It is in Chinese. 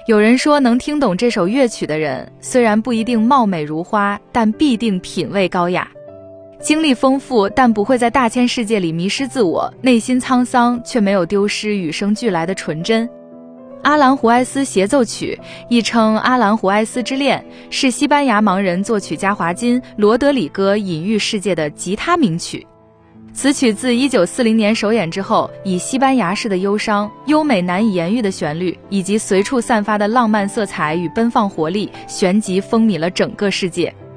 有人说，能听懂这首乐曲的人，虽然不一定貌美如花，但必定品味高雅。经历丰富，但不会在大千世界里迷失自我，内心沧桑，却没有丢失与生俱来的纯真。阿兰胡埃斯协奏曲，亦称阿兰胡埃斯之恋，是西班牙盲人作曲家华金·罗德里戈隐喻世界的吉他名曲。此曲自1940年首演之后，以西班牙式的忧伤、优美难以言喻的旋律，以及随处散发的浪漫色彩与奔放活力，旋即风靡了整个世界。